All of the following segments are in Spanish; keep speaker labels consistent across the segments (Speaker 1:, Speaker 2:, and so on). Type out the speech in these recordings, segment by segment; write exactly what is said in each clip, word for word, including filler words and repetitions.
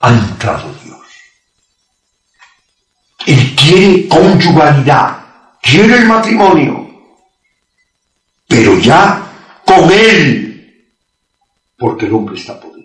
Speaker 1: ha entrado Dios. Él quiere conyugalidad, quiere el matrimonio, pero ya con Él, porque el hombre está podrido.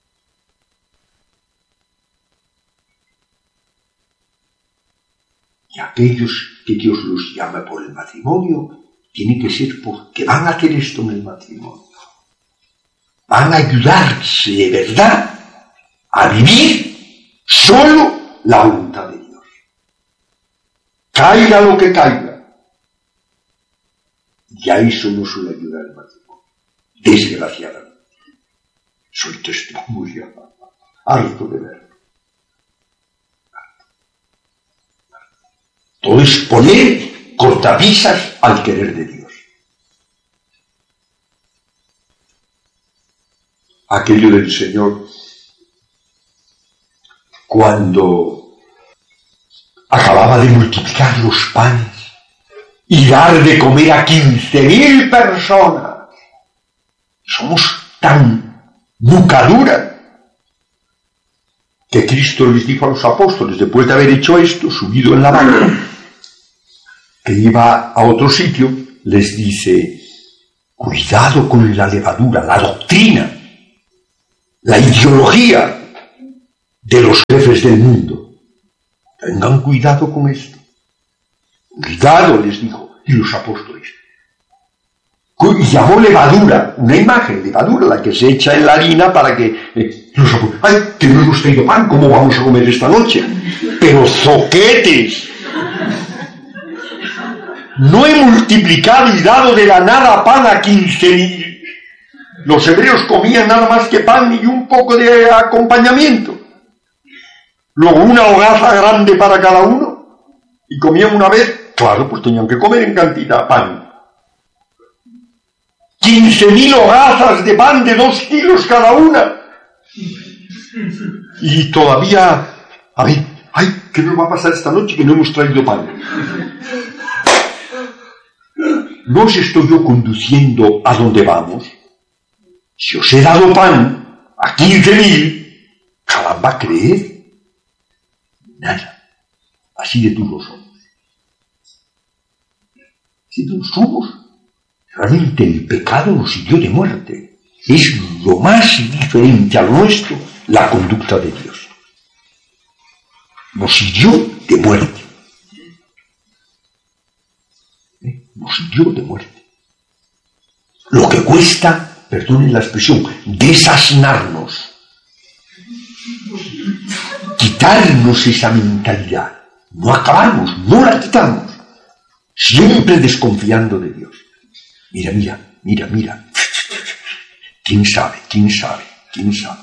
Speaker 1: Y aquellos que Dios los llama por el matrimonio, tiene que ser porque van a hacer esto en el matrimonio. Van a ayudarse de verdad a vivir solo la voluntad de Dios. Caiga lo que caiga. Y a eso no suele ayudar el matrimonio. Desgraciadamente. Soy testimonio harto de verlo. Todo es poner cortapisas al querer de Dios. Aquello del Señor, cuando acababa de multiplicar los panes y dar de comer a quince mil personas, somos tan bucaduras que Cristo les dijo a los apóstoles, después de haber hecho esto, subido en la barca, que iba a otro sitio, les dice: cuidado con la levadura, la doctrina, la ideología de los jefes del mundo. Tengan cuidado con esto. Cuidado, les dijo, y los apóstoles. Y llamó levadura, una imagen, levadura, la que se echa en la harina para que... Eh, los apóstoles, ¡ay, que no hemos traído pan! ¿Cómo vamos a comer esta noche? Pero zoquetes. No he multiplicado y dado de la nada pan a quince mil. Los hebreos comían nada más que pan y un poco de acompañamiento. Luego una hogaza grande para cada uno. Y comían una vez, claro, pues tenían que comer en cantidad pan. quince mil hogazas de pan de dos kilos cada una. Y todavía, a ver, ay, ¿qué nos va a pasar esta noche que no hemos traído pan? ¿No os estoy yo conduciendo a donde vamos? Si os he dado pan a quince mil, caramba, creed. Nada. Así de duros somos. Así de duros somos. Realmente el pecado nos hirió de muerte. Es lo más diferente a lo nuestro, la conducta de Dios. Nos hirió de muerte. ¿Eh? Nos hirió de muerte. Lo que cuesta, perdonen la expresión, desasnarnos. Quitarnos esa mentalidad. No acabamos, no la quitamos. Siempre desconfiando de Dios. Mira, mira, mira, mira. ¿Quién sabe? ¿Quién sabe? ¿Quién sabe?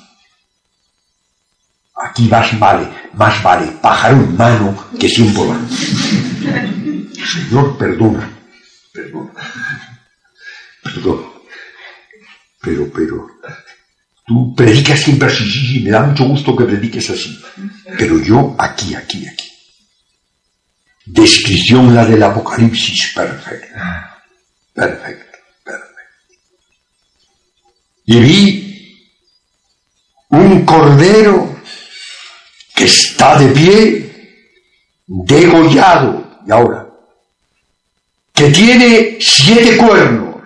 Speaker 1: Aquí más vale, más vale pájaro en mano que sin volar. Señor, perdona, perdona, perdona. Pero, pero, tú predicas siempre así, sí, sí, me da mucho gusto que prediques así. Pero yo aquí, aquí, aquí. Descripción la del Apocalipsis perfecta. Perfecto, perfecto. Y vi un cordero que está de pie, degollado, y ahora, que tiene siete cuernos,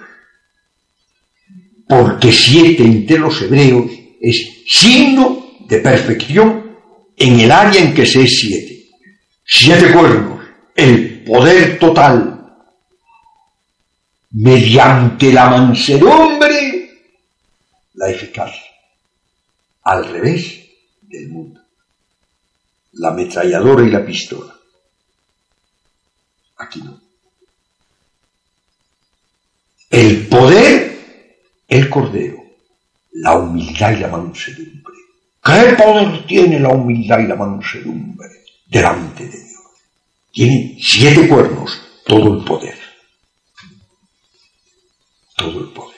Speaker 1: porque siete entre los hebreos es signo de perfección en el área en que se es siete. Siete cuernos, el poder total. Mediante la mansedumbre, la eficacia. Al revés del mundo. La ametralladora y la pistola. Aquí no. El poder, el cordero. La humildad y la mansedumbre. ¿Qué poder tiene la humildad y la mansedumbre delante de Dios? Tiene siete cuernos, todo el poder. Todo el poder.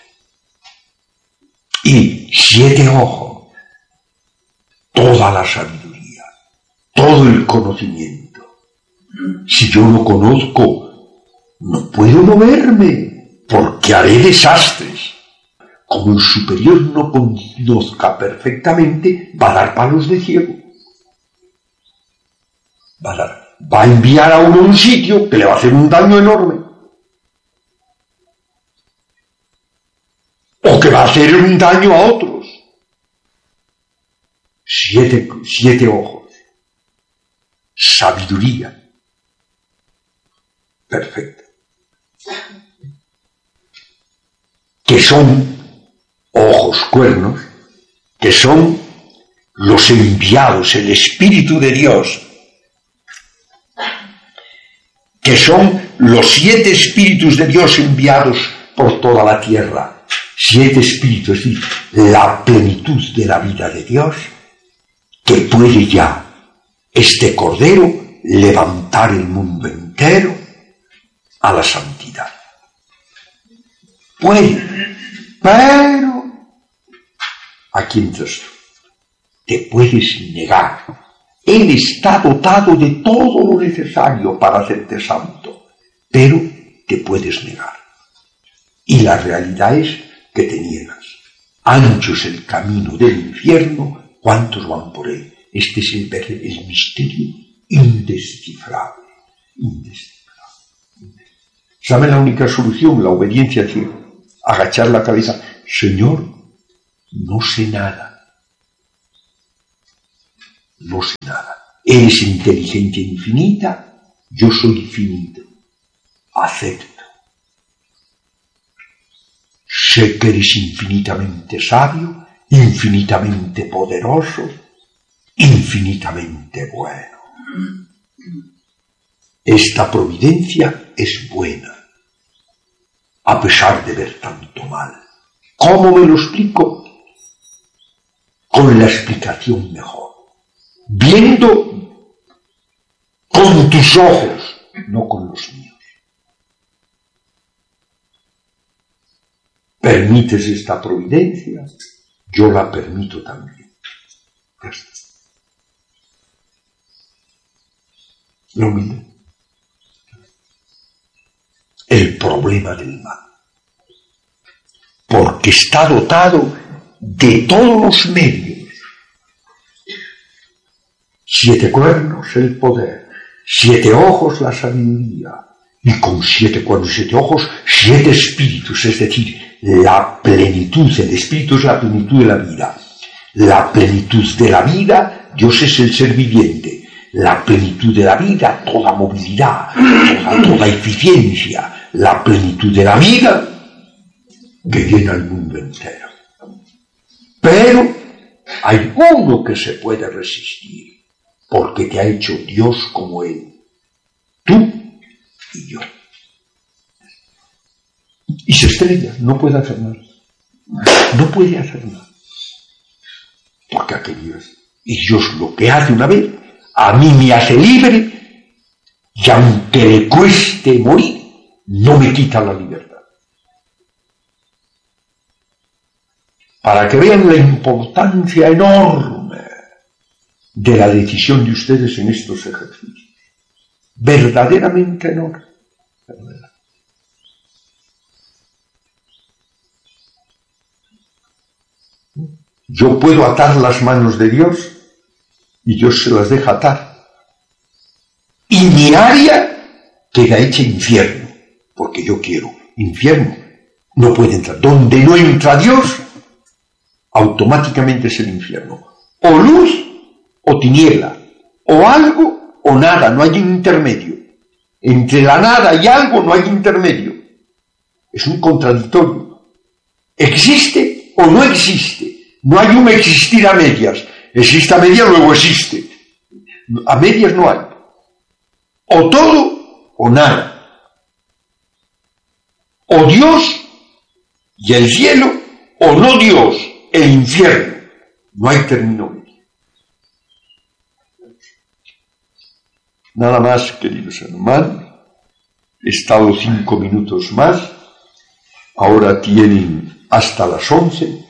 Speaker 1: Y siete ojos, toda la sabiduría, todo el conocimiento. Si yo no conozco, no puedo moverme, porque haré desastres. Como el superior no conozca perfectamente, va a dar palos de ciego. va a dar. Va a enviar a uno a un sitio que le va a hacer un daño enorme. O que va a hacer un daño a otros. Siete, siete ojos. Sabiduría. Perfecta. Que son ojos cuernos, que son los enviados, el Espíritu de Dios, que son los siete espíritus de Dios enviados por toda la tierra. Siete espíritus, es decir, la plenitud de la vida de Dios, que puede ya este Cordero levantar el mundo entero a la santidad. Puede, pero aquí entras tú. Te puedes negar. Él está dotado de todo lo necesario para hacerte santo, pero te puedes negar. Y la realidad es que te niegas. Ancho es el camino del infierno, ¿cuántos van por él? Este es el, el misterio indescifrable. Indescifrable. ¿Saben la única solución? La obediencia ciega. Agachar la cabeza. Señor, no sé nada. No sé nada. Eres inteligencia infinita, yo soy finito. Acepto. Sé que eres infinitamente sabio, infinitamente poderoso, infinitamente bueno. Esta providencia es buena, a pesar de ver tanto mal. ¿Cómo me lo explico? Con la explicación mejor. Viendo con tus ojos, no con los míos. ¿Permites esta providencia? Yo la permito también. Ya está. La humildad. El problema del mal. Porque está dotado de todos los medios. Siete cuernos el poder, siete ojos la sabiduría, y con siete cuernos y siete ojos, siete espíritus, es decir, la plenitud, el espíritu es la plenitud de la vida. La plenitud de la vida, Dios es el ser viviente. La plenitud de la vida, toda movilidad, toda, toda eficiencia, la plenitud de la vida que llena el mundo entero. Pero hay uno que se puede resistir. Porque te ha hecho Dios como Él, tú y yo. Y se estrella, no puede hacer nada. No puede hacer nada. Porque ha querido eso. Y Dios lo que hace una vez, a mí me hace libre, y aunque le cueste morir, no me quita la libertad. Para que vean la importancia enorme de la decisión de ustedes en estos ejercicios. Verdaderamente enorme. Yo puedo atar las manos de Dios y Dios se las deja atar. Y mi área queda hecha infierno, porque yo quiero. Infierno no puede entrar. Donde no entra Dios, automáticamente es el infierno. O luz o tiniebla, o algo o nada, no hay un intermedio. Entre la nada y algo no hay intermedio. Es un contradictorio. ¿Existe o no existe? No hay un existir a medias. Existe a medias, luego existe. A medias no hay. O todo o nada. O Dios y el cielo, o no Dios, el infierno. No hay término medio. Nada más, queridos hermanos, he estado cinco minutos más, ahora tienen hasta las once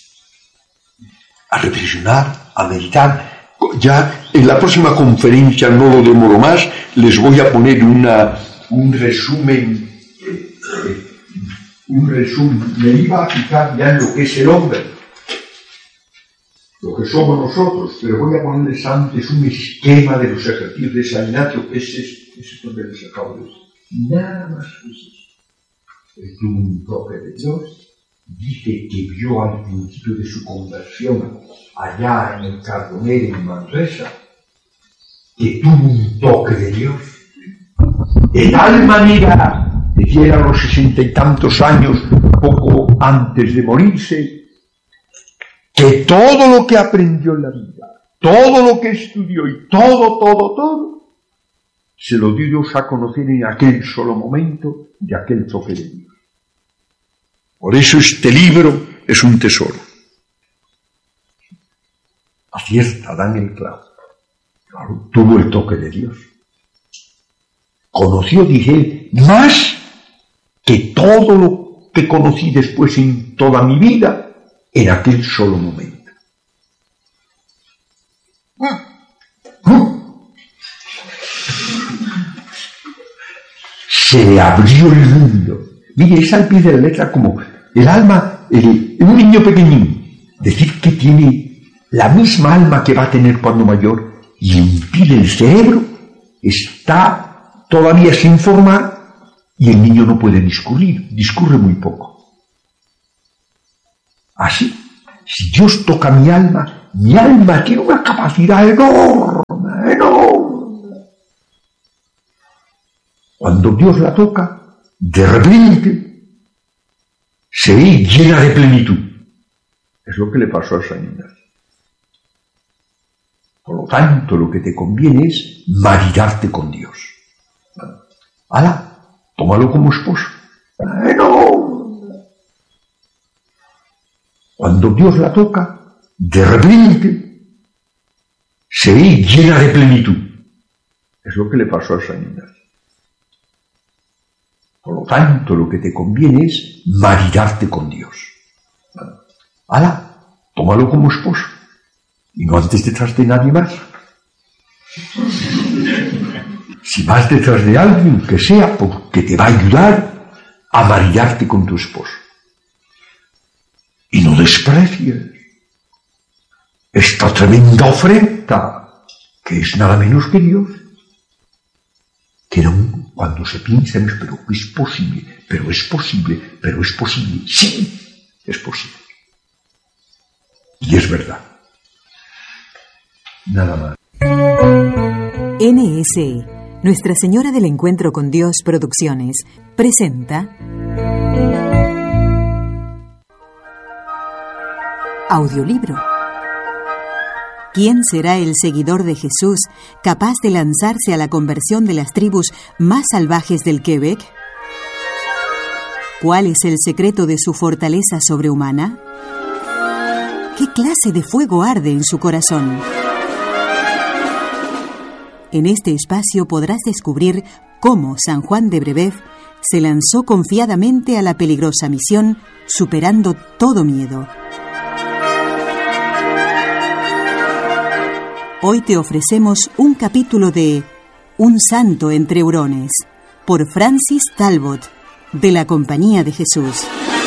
Speaker 1: a reflexionar, a meditar. Ya en la próxima conferencia, no lo demoro más, les voy a poner una, un resumen, eh, un resumen, me iba a fijar ya en lo que es el hombre. lo que somos nosotros, pero voy a ponerles antes un esquema de los ejercicios de San Ignacio, que es esto, es esto que les acabo de decir. Nada más es eso. Él tuvo un toque de Dios, dice que vio al principio de su conversión, allá en el Carbonero, en Manresa, que tuvo un toque de Dios. De tal manera, decía a los sesenta y tantos años, poco antes de morirse, que todo lo que aprendió en la vida, todo lo que estudió y todo, todo, todo, se lo dio Dios a conocer en aquel solo momento de aquel toque de Dios. Por eso este libro es un tesoro. Acierta, dan el clavo. Claro, tuvo el toque de Dios. Conoció, dije, más que todo lo que conocí después en toda mi vida, en aquel solo momento. Se le abrió el mundo. Mire, es al pie de la letra como el alma, el, un niño pequeñín. Decir que tiene la misma alma que va a tener cuando mayor y impide el cerebro, está todavía sin formar y el niño no puede discurrir, discurre muy poco. Así, si Dios toca mi alma, mi alma tiene una capacidad enorme, enorme. Cuando Dios la toca, de repente, se ve llena de plenitud. Es lo que le pasó a San Ignacio. Por lo tanto, lo que te conviene es maridarte con Dios. ¡Hala! Tómalo como esposo. ¡No! Cuando Dios la toca, de repente, se ve llena de plenitud. Es lo que le pasó a San Ignacio. Por lo tanto, lo que te conviene es maridarte con Dios. ¡Hala! Tómalo como esposo. Y no antes detrás de nadie más. Si vas detrás de alguien, que sea porque te va a ayudar a maridarte con tu esposo. Y no desprecies esta tremenda ofrenda, que es nada menos que Dios. Que no, cuando se piensa, pero es posible, pero es posible, pero es posible. Sí, es posible. Y es verdad. Nada más.
Speaker 2: N S E, Nuestra Señora del Encuentro con Dios Producciones, presenta Audiolibro. ¿Quién será el seguidor de Jesús capaz de lanzarse a la conversión de las tribus más salvajes del Quebec? ¿Cuál es el secreto de su fortaleza sobrehumana? ¿Qué clase de fuego arde en su corazón? En este espacio podrás descubrir cómo San Juan de Brebeuf se lanzó confiadamente a la peligrosa misión, superando todo miedo. Hoy te ofrecemos un capítulo de Un santo entre hurones, por Francis Talbot, de la Compañía de Jesús.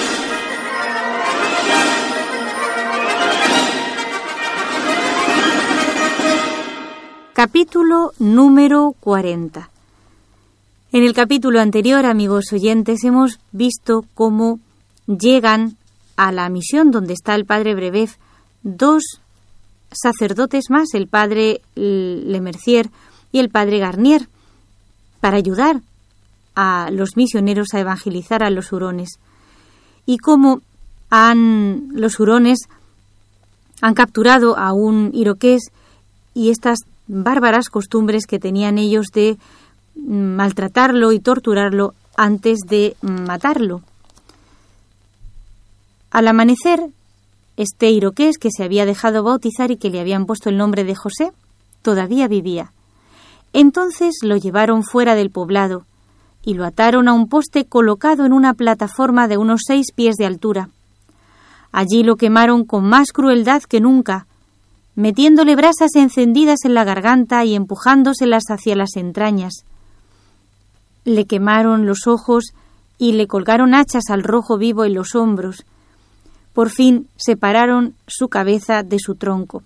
Speaker 3: Capítulo número cuarenta. En el capítulo anterior, amigos oyentes, hemos visto cómo llegan a la misión donde está el padre Brebeuf dos sacerdotes más, el padre Lemercier y el padre Garnier, para ayudar a los misioneros a evangelizar a los hurones. Y cómo han, los hurones han capturado a un iroqués y estas bárbaras costumbres que tenían ellos de maltratarlo y torturarlo antes de matarlo. Al amanecer, este iroqués, que se había dejado bautizar y que le habían puesto el nombre de José, todavía vivía. Entonces lo llevaron fuera del poblado y lo ataron a un poste colocado en una plataforma de unos seis pies de altura. Allí lo quemaron con más crueldad que nunca, metiéndole brasas encendidas en la garganta y empujándoselas hacia las entrañas. Le quemaron los ojos y le colgaron hachas al rojo vivo en los hombros. Por fin separaron su cabeza de su tronco.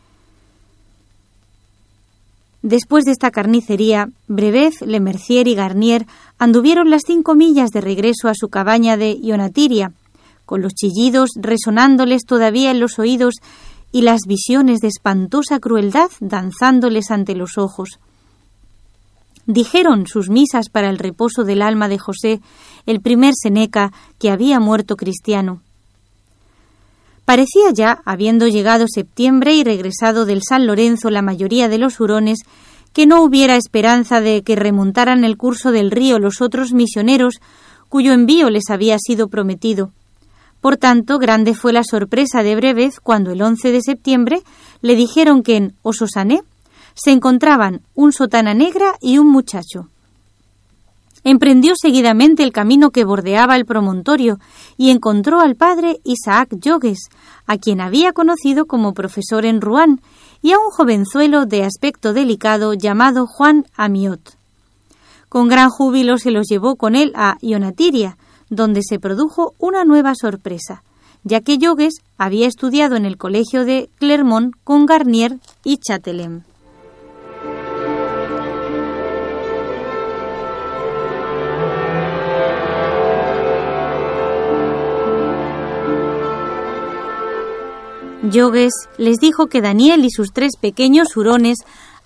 Speaker 3: Después de esta carnicería, Brebeuf, Lemercier y Garnier anduvieron las cinco millas de regreso a su cabaña de Ionatiria, con los chillidos resonándoles todavía en los oídos y las visiones de espantosa crueldad danzándoles ante los ojos. Dijeron sus misas para el reposo del alma de José, el primer Seneca que había muerto cristiano. Parecía ya, habiendo llegado septiembre y regresado del San Lorenzo la mayoría de los hurones, que no hubiera esperanza de que remontaran el curso del río los otros misioneros cuyo envío les había sido prometido. Por tanto, grande fue la sorpresa de Brebeuf cuando el once de septiembre le dijeron que en Ososané se encontraban un sotana negra y un muchacho. Emprendió seguidamente el camino que bordeaba el promontorio y encontró al padre Isaac Jogues, a quien había conocido como profesor en Rouen, y a un jovenzuelo de aspecto delicado llamado Juan Amiot. Con gran júbilo se los llevó con él a Ionatiria, donde se produjo una nueva sorpresa, ya que Jogues había estudiado en el colegio de Clermont con Garnier y Châtelain. Jogues les dijo que Daniel y sus tres pequeños hurones